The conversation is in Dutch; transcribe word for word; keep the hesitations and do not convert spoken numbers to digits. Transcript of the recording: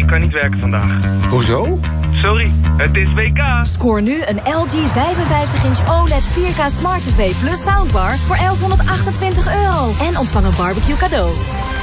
ik kan niet werken vandaag. Hoezo? Sorry, het is W K. Scoor nu een L G vijfenvijftig inch O L E D vier K Smart T V plus soundbar voor elfhonderdachtentwintig euro. En ontvang een barbecue cadeau.